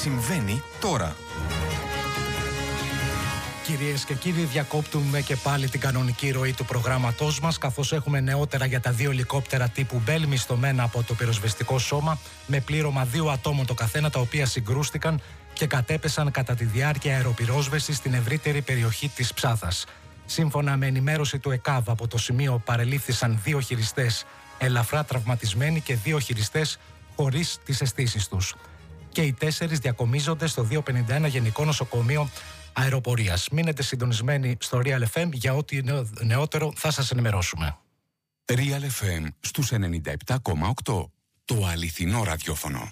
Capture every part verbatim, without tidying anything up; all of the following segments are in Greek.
συμβαίνει τώρα. Κυρίες και κύριοι, διακόπτουμε και πάλι την κανονική ροή του προγράμματός μας, καθώς έχουμε νεότερα για τα δύο ελικόπτερα τύπου Bell μισθωμένα από το πυροσβεστικό σώμα, με πλήρωμα δύο ατόμων το καθένα, τα οποία συγκρούστηκαν και κατέπεσαν κατά τη διάρκεια αεροπυρόσβεσης στην ευρύτερη περιοχή της Ψάθας. Σύμφωνα με ενημέρωση του ΕΚΑΒ, από το σημείο παρελήφθησαν δύο χειριστές ελαφρά τραυματισμένοι και δύο χειριστές χωρίς τις αισθήσεις τους. Και οι τέσσερις διακομίζονται στο διακόσια πενήντα ένα Γενικό Νοσοκομείο Αεροπορίας. Μείνετε συντονισμένοι στο Real εφ εμ, για ό,τι νεότερο θα σας ενημερώσουμε. Real εφ εμ στους ενενήντα επτά κόμμα οκτώ. Το αληθινό ραδιόφωνο.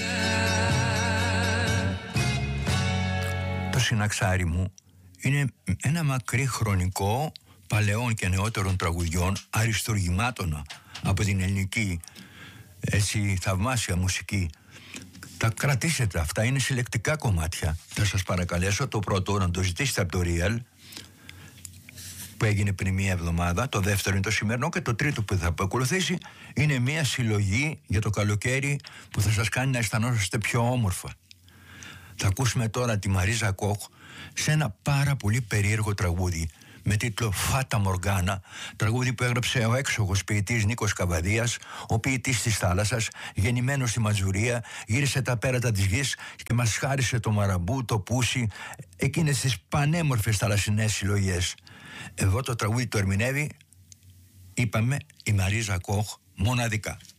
Το Συναξάρι μου είναι ένα μακρύ χρονικό παλαιών και νεότερων τραγουδιών, αριστουργημάτων από την ελληνική έτσι θαυμάσια μουσική. Τα κρατήσετε, αυτά είναι συλλεκτικά κομμάτια. Θα σας παρακαλέσω το πρώτο να το ζητήσετε από το Real, που έγινε πριν μία εβδομάδα. Το δεύτερο είναι το σημερινό και το τρίτο που θα ακολουθήσει είναι μία συλλογή για το καλοκαίρι που θα σας κάνει να αισθανόσαστε πιο όμορφα. Θα ακούσουμε τώρα τη Μαρίζα Κοχ σε ένα πάρα πολύ περίεργο τραγούδι με τίτλο Φάτα Μοργάνα, τραγούδι που έγραψε ο έξοχος ποιητής Νίκος Καβαδίας, ο ποιητής της θάλασσας, γεννημένος στη Ματζουρία, γύρισε τα πέρατα της γης και μας χάρισε το Μαραμπού, το Πούσι, εκείνες τις πανέμορφες θαλασσινές συλλογές. Εδώ το τραγούδι το ερμηνεύει, είπαμε, η Μαρίζα Κοχ μοναδικά.